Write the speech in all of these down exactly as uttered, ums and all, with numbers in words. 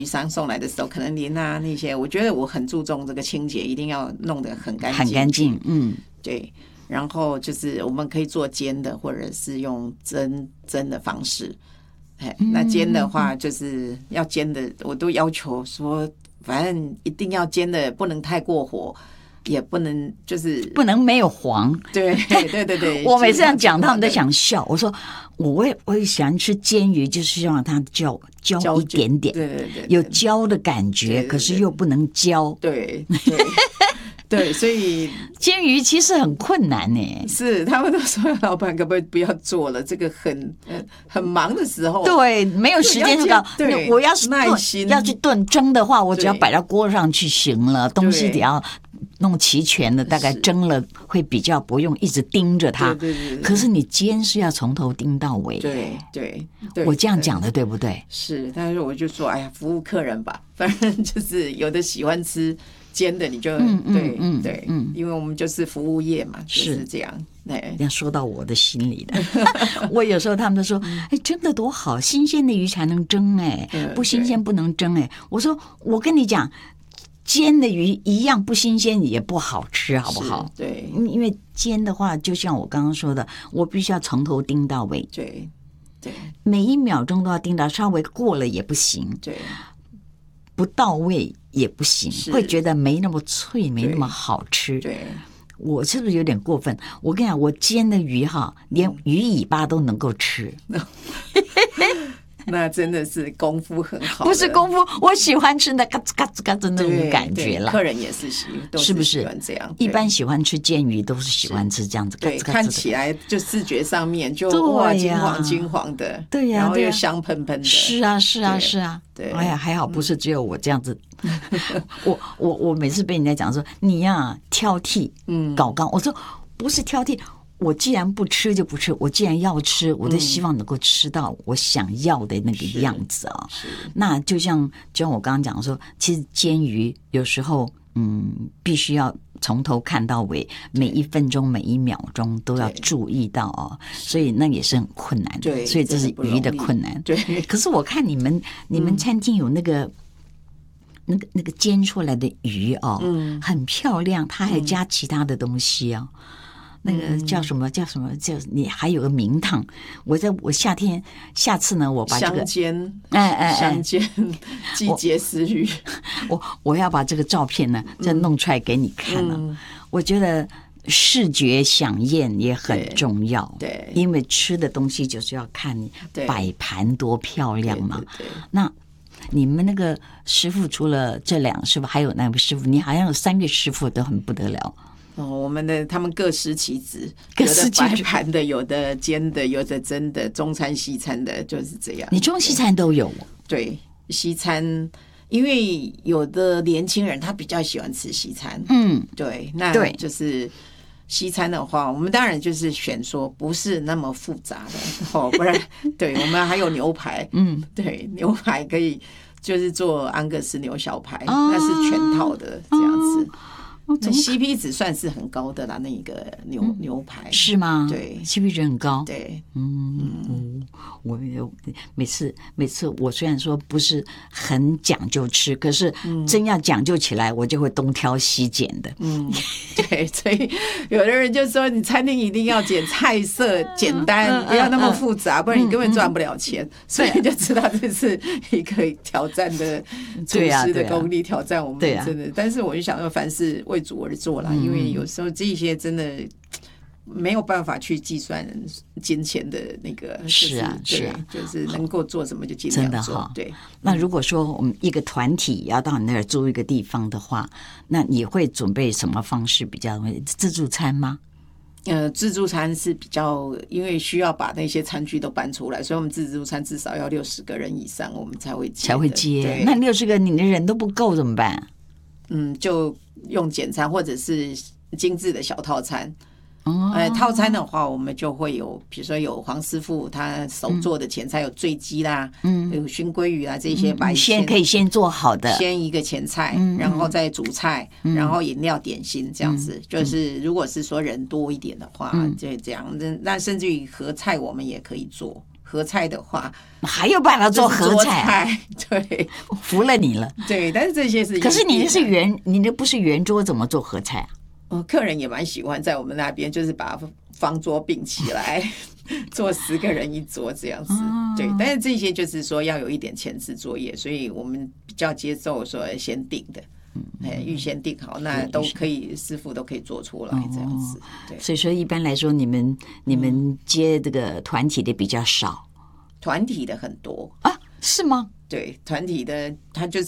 商送来的时候，可能鳞啊那些，我觉得我很注重这个清洁，一定要弄得很干净， 很干净。嗯， 对。然后就是我们可以做煎的，或者是用蒸蒸的方式。哎，那煎的话就是要煎的，我都要求说，反正一定要煎的，不能太过火，也不能就是不能没有黄。 对对对对， 我每次这样讲，他们都想笑。我说我也我也喜欢吃煎鱼，就是希望它焦焦一点点， 对对对， 有焦的感觉，对对对，可是又不能焦。 对对。对，所以煎鱼其实很困难呢。 是，他们都说老板可不可以不要做了？这个很很忙的时候， 对，没有时间搞。 对， 我要是耐心要去炖蒸的话，我只要摆到锅上去行了，东西得要弄齐全的，大概蒸了会比较不用一直盯着它。 对对对。 可是你煎是要从头盯到尾。 对对对， 我这样讲的对不对？ 是，但是我就说，哎呀，服务客人吧，反正就是有的喜欢吃煎的，你就嗯嗯对嗯对， 嗯， 因为我们就是服务业嘛，就是这样。哎， 要说到我的心里的，我有时候他们都说，哎，蒸的多好，新鲜的鱼才能蒸，哎，不新鲜不能蒸，哎，我说我跟你讲，煎的鱼一样不新鲜也不好吃，好不好？ 对， 因为煎的话，就像我刚刚说的，我必须要从头盯到尾， 对对， 每一秒钟都要盯到，稍微过了也不行， 对， 不到位也不行，会觉得没那么脆，没那么好吃。 对， 我是不是有点过分？我跟你讲，我煎的鱼哈，连鱼尾巴都能够吃。 那真的是功夫很好， 不是功夫，我喜欢吃那嘎吱嘎吱嘎吱那种感觉了。 客人也是喜， 是不是喜欢这样？ 一般喜欢吃煎鱼都是喜欢吃这样子， 对，看起来就视觉上面就哇金黄金黄的， 对呀， 然后又香喷喷的。 是啊，是啊，是啊。 对， 哎呀，还好不是只有我这样子。我我我每次被人家讲说你呀挑剔，嗯，搞刚，我说不是挑剔。我既然不吃就不吃，我既然要吃，我都希望能够吃到我想要的那个样子啊、哦。那就像就像我刚刚讲说，其实煎鱼有时候嗯，必须要从头看到尾，每一分钟每一秒钟都要注意到哦，所以那也是很困难的。 对， 所以这是鱼的困难。 对， 可是我看你们你们餐厅有那个。嗯那个那个煎出来的鱼哦，嗯，很漂亮，它还加其他的东西哦。那个叫什么叫什么叫你还有个名堂，我在我夏天下次呢，我把这个香煎， 哎哎香煎季节食鱼， 我我要把这个照片呢再弄出来给你看了、啊嗯。我觉得视觉飨宴也很重要， 对， 因为吃的东西就是要看你摆盘多漂亮嘛。 对对对， 那。你们那个师傅除了这两个师傅，还有那个师傅，你好像有三个师傅都很不得了。 哦，我们的他们各司其职，有的摆盘的，有的煎的，有的蒸的，中餐西餐的，就是这样。 你中西餐都有？ 对，西餐，因为有的年轻人他比较喜欢吃西餐， 嗯， 对，那就是西餐的话，我们当然就是选说不是那么复杂的哦，不然对我们还有牛排，嗯，对，牛排可以就是做安格斯牛小排，哦、那是全套的这样子。哦那 C P 值算是很高的啦，那个牛、嗯、牛排是吗？ 对 ，C P 值很高。 对， 嗯，嗯我每次每次我虽然说不是很讲究吃，可是真要讲究起来，我就会东挑西拣的。 嗯，对，所以有的人就说，你餐厅一定要简菜色简单，不要那么复杂，不然你根本赚不了钱。所以就知道这是一个挑战的厨师的功力，挑战我们真的。但是我就想说，凡事为主而做啦，因为有时候这些真的没有办法去计算金钱的那个， 是啊，是啊， 就是能够做什么就尽量做。真的对。 那如果说我们一个团体要到你那儿租一个地方的话，那你会准备什么方式比较自助餐吗？ 呃，自助餐是比较，因为需要把那些餐具都搬出来，所以我们自助餐至少要六十个人以上，我们才会接才会接。那六十个你的人都不够怎么办？ 嗯，就用简餐或者是精致的小套餐。 哦， 呃，套餐的话，我们就会有，比如说有黄师傅他手做的前菜，有醉鸡啦，嗯，有熏鲑鱼啊这些白先先可以先做好的， 先一个前菜，嗯、然后再主菜，嗯、然后饮料点心这样子。嗯、就是如果是说人多一点的话，嗯、就这样。那甚至于合菜我们也可以做。 合菜的话， 还要把它做合菜， 对， 服了你了。 对，但是这些是， 可是你的是圆，你的不是圆桌，怎么做合菜啊？ 哦，客人也蛮喜欢在我们那边，就是把方桌并起来，做十个人一桌这样子。哦、对，但是这些就是说要有一点前置作业，所以我们比较接受说先定的。哎，预先定好，那都可以，师傅都可以做出来这样子。对， 所以说一般来说，你们你们接这个团体的比较少， 团体的很多啊？是吗？ 对，团体的他就是，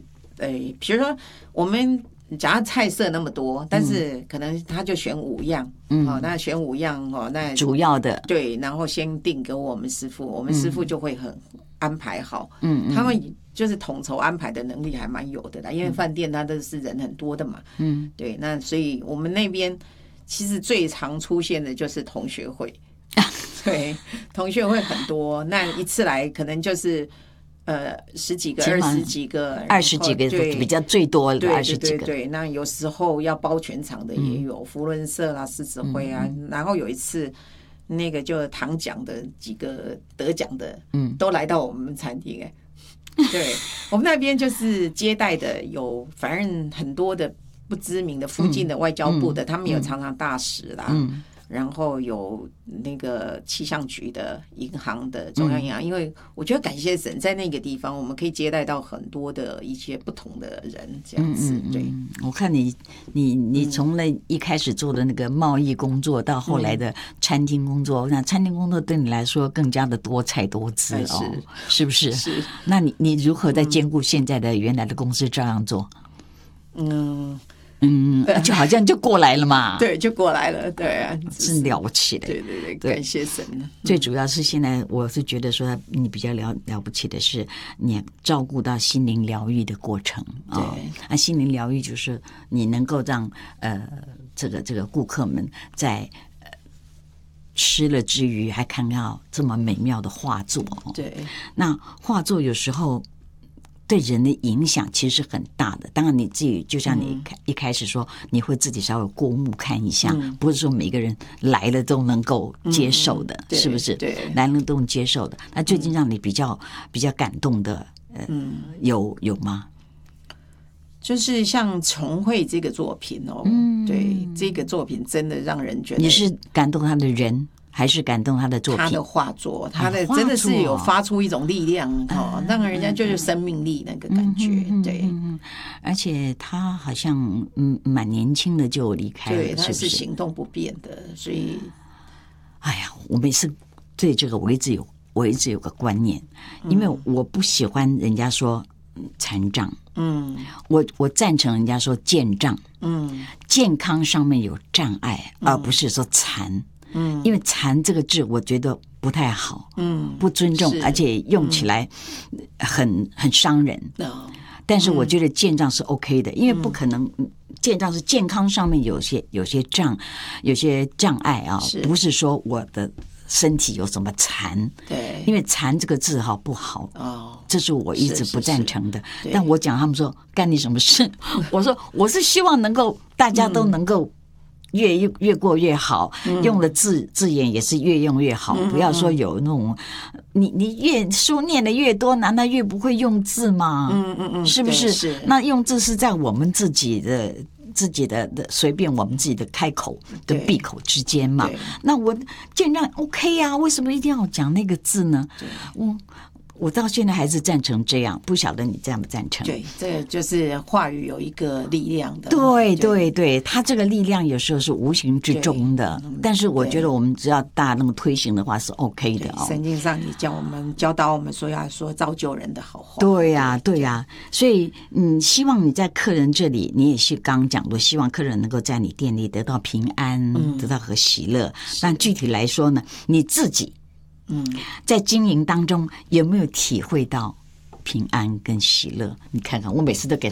诶，比如说我们假如菜色那么多，但是可能他就选五样，嗯，哦，那选五样哦，那主要的对，然后先定给我们师傅，我们师傅就会很安排好，嗯，他们。就是统筹安排的能力还蛮有的啦，因为饭店它都是人很多的嘛，嗯，对，那所以我们那边其实最常出现的就是同学会，对，同学会很多，那一次来可能就是呃十几个、二十几个、 二十几个比较最多的二十几个， 对，那有时候要包全场的也有，福伦社啦、狮子会啊，然后有一次。那个就唐奖的几个得奖的，嗯，都来到我们餐厅哎，对我们那边就是接待的有，反正很多的不知名的附近的外交部的，嗯、他们有常常大使啦，嗯、然后有那个气象局的、银行的、中央银行，嗯、因为我觉得感谢神在那个地方，我们可以接待到很多的一些不同的人，这样子。嗯嗯嗯对， 我看你你你从那一开始做的那个贸易工作，到后来的餐厅工作，那、嗯、餐厅工作对你来说更加的多彩多姿哦，是, 是不是？ 是。 那你你如何在兼顾现在的原来的公司照样做？ 嗯。 嗯，就好像就过来了嘛， 对，就过来了，对啊， 真了不起的， 对对对，感谢神。 最主要是现在，我是觉得说你比较了了不起的是，你照顾到心灵疗愈的过程啊。哦、啊，心灵疗愈就是你能够让呃这个这个顾客们在呃吃了之余，还看到这么美妙的画作。 对， 那画作有时候。对人的影响其实是很大的。当然你自己就像你一开始说，嗯、你会自己稍微过目看一下，嗯、不是说每个人来了都能够接受的，嗯、是不是？ 对， 来了都能接受的。那最近让你比较、嗯、比较感动的，呃，嗯、有有吗？ 就是像重绘这个作品哦，嗯、对，这个作品真的让人觉得你是感动他的人。还是感动他的作品， 他的画作，他的真的是有发出一种力量哦，让人家就是生命力那个感觉，对。 而且他好像嗯蛮年轻的就离开了， 对，他是行动不便的，所以， 哎呀，我每次对这个我一直有我一直有个观念，因为我不喜欢人家说残障，嗯，我我赞成人家说健障，嗯，健康上面有障碍，而不是说残。嗯，因为残这个字我觉得不太好，嗯，不尊重，而且用起来很、嗯、很伤人。哦、但是我觉得健障是 OK 的，嗯、因为不可能健障是健康上面有些有些障有些障碍啊，不是说我的身体有什么残， 对， 因为残这个字哈不好哦，这是我一直不赞成的。是是是但我讲他们说干你什么事，我说我是希望能够大家都能够。越越过越好，嗯、用的字字眼也是越用越好，嗯、不要说有那种，你你越书念的越多，难道越不会用字吗？嗯嗯嗯，是不是？ 是。 那用字是在我们自己的自己的的随便我们自己的开口的闭口之间嘛。那我健障 OK 啊，为什么一定要讲那个字呢？我。我到现在还是赞成这样，不晓得你赞不赞成？ 对，这就是话语有一个力量的。 对对对，它这个力量有时候是无形之中的，但是我觉得我们只要大那么推行的话是 OK 的哦。 圣经上你教我们教导我们说要说造就人的好话。 对呀、啊、对呀、啊，所以嗯，希望你在客人这里，你也是刚刚讲过，希望客人能够在你店里得到平安，嗯、得到和喜乐。但具体来说呢，你自己。嗯，在经营当中有没有体会到平安跟喜乐？你看看，我每次都给他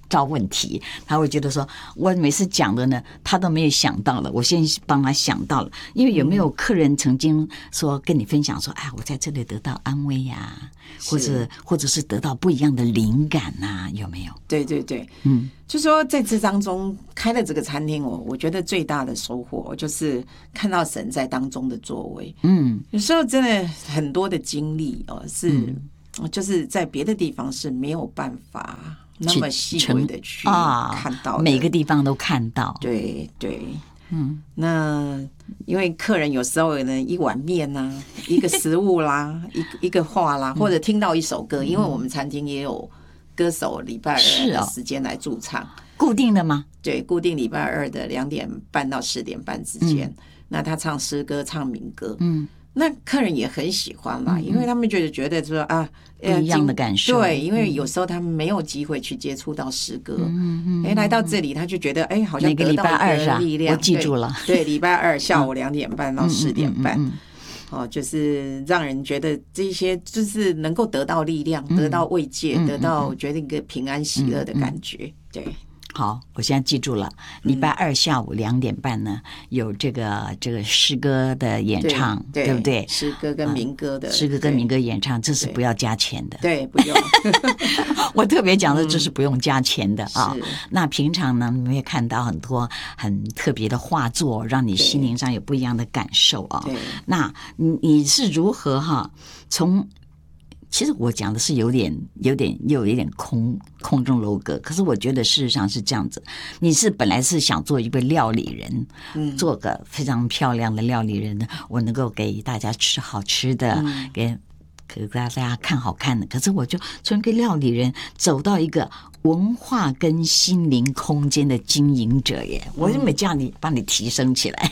找问题，他会觉得说，我每次讲的呢，他都没有想到了，我先帮他想到了。因为有没有客人曾经说跟你分享说，哎，我在这里得到安慰呀、啊，或者或者是得到不一样的灵感啊，有没有？ 对对对， 嗯， 就说在这当中开了这个餐厅，我我觉得最大的收获就是看到神在当中的作为。嗯，有时候真的很多的经历哦，是、嗯、就是在别的地方是没有办法那么细微的去看到的、 啊，每个地方都看到。 对对，嗯，那因为客人有时候呢，一碗面啦、啊，一个食物啦，一个一个话啦，或者听到一首歌，因为我们餐厅也有歌手礼拜二的时间来驻唱， 固定的吗？ 对，固定礼拜二的两点半到四点半之间、嗯，那他唱诗歌，唱民歌，嗯。那客人也很喜欢啦，因为他们觉得觉得说啊， 不一样的感受。 对，因为有时候他们没有机会去接触到诗歌，嗯嗯，哎，来到这里他就觉得哎，好像得到一个力量。 我记住了， 对，礼拜二下午两点半到四点半，哦，就是让人觉得这些就是能够得到力量，得到慰藉，得到觉得一个平安喜乐的感觉，对。 好，我现在记住了。礼拜二下午两点半呢，有这个这个诗歌的演唱， 对, 对不对？ 诗歌跟民歌的， 嗯、诗歌跟民歌演唱，这是不要加钱的。 对，不用。 我特别讲的，这是不用加钱的、嗯、啊。那平常呢，你们会看到很多很特别的画作，让你心灵上有不一样的感受啊。对，那你你是如何哈从？其实我讲的是有点、有点又有一点空空中楼阁，可是我觉得事实上是这样子。你是本来是想做一个料理人，嗯，做个非常漂亮的料理人，我能够给大家吃好吃的，嗯、给给大家看好看的。可是我就从一个料理人走到一个文化跟心灵空间的经营者耶，嗯、我就没叫你帮你提升起来。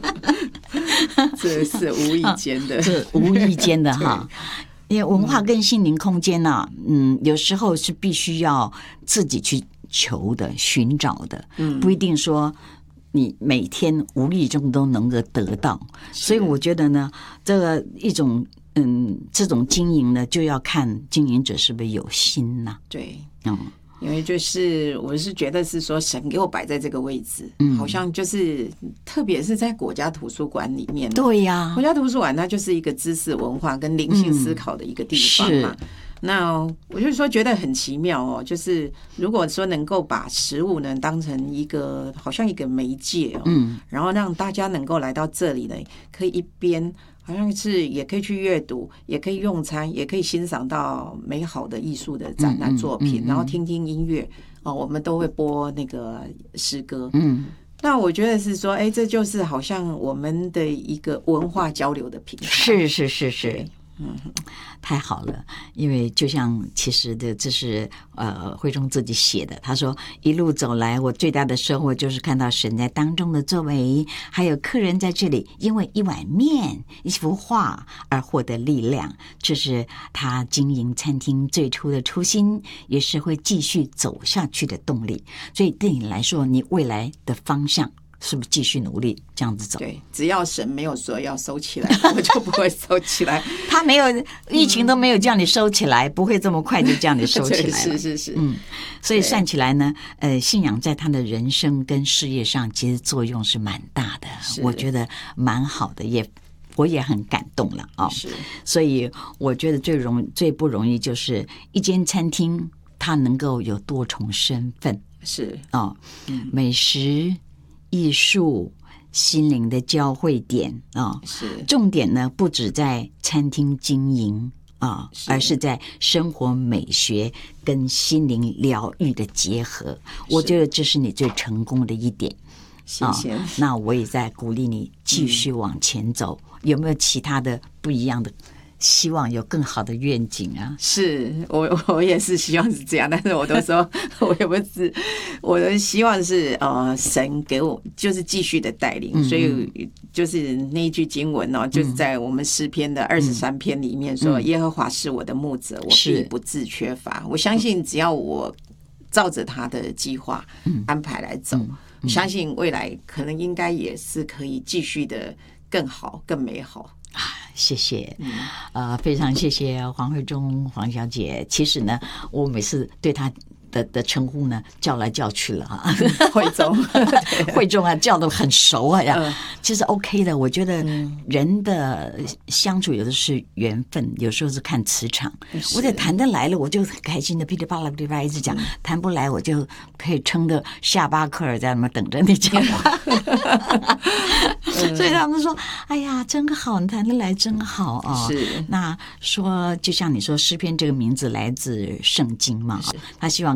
这是无意间的， 是无意间的哈。因为文化跟心灵空间呢、啊，嗯，有时候是必须要自己去求的、寻找的，嗯，不一定说你每天无意中都能够得到。所以我觉得呢，这个一种嗯，这种经营呢，就要看经营者是不是有心呐、啊。 对，嗯。因为就是我是觉得是说神给我摆在这个位置，嗯，好像就是特别是在国家图书馆里面， 对呀、啊， 国家图书馆它就是一个知识文化跟灵性思考的一个地方嘛。嗯、那我就说觉得很奇妙哦，就是如果说能够把食物呢当成一个好像一个媒介哦，嗯，然后让大家能够来到这里呢，可以一边。好像是也可以去阅读，也可以用餐，也可以欣赏到美好的艺术的展览作品，嗯嗯嗯嗯、然后听听音乐哦，我们都会播那个诗歌。嗯，那我觉得是说，哎，这就是好像我们的一个文化交流的平台。 是是是是。嗯，太好了，因为就像其实的这是呃慧中自己写的，他说一路走来，我最大的收获就是看到神在当中的作为，还有客人在这里因为一碗面、一幅画而获得力量，这是他经营餐厅最初的初心，也是会继续走下去的动力。所以对你来说，你未来的方向是不是继续努力这样子走？ 对，只要神没有说要收起来，我就不会收起来。 他没有疫情都没有叫你收起来，嗯、不会这么快就叫你收起来了。 是是是， 嗯，所以算起来呢，呃，信仰在他的人生跟事业上其实作用是蛮大的，我觉得蛮好的，也我也很感动了啊、哦。 是， 所以我觉得最容最不容易就是一间餐厅，它能够有多重身份， 是哦，嗯、美食。艺术、心灵的交汇点啊、哦， 是重点呢，不只在餐厅经营啊，而是在生活美学跟心灵疗愈的结合。我觉得这是你最成功的一点。 谢谢。 哦、那我也在鼓励你继续往前走。嗯、有没有其他的不一样的？希望有更好的愿景啊！ 是我，我也是希望是这样，但是我都说，我也不是，我的希望是呃，神给我就是继续的带领，嗯、所以就是那一句经文哦，嗯、就是在我们诗篇的二十三篇里面说：“嗯、耶和华是我的牧者，我必不致缺乏。”我相信只要我照着他的计划安排来走，嗯嗯、相信未来可能应该也是可以继续的更好、更美好。 啊，谢谢，呃，非常谢谢黄慧中黄小姐。其实呢，我每次对她的的称呼呢，叫来叫去了啊， 慧中， 慧中啊，叫得很熟啊呀。 嗯其实 OK 的，我觉得人的相处有的是缘分，有时候是看磁场。我得谈得来了，我就很开心的噼里啪啦噼里啪啦一直讲；谈不来，我就可以撑着下巴克尔在那边等着你讲话。所以他们说：“哎呀，真好，你谈得来真好啊！” 是那说，就像你说，诗篇这个名字来自圣经嘛，他希望